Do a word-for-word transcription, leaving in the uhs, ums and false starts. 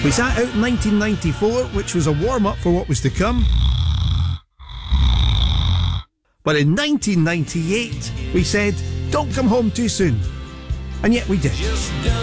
We sat out in nineteen ninety-four, which was a warm-up for what was to come. But in nineteen ninety-eight, we said, don't come home too soon. And yet we did.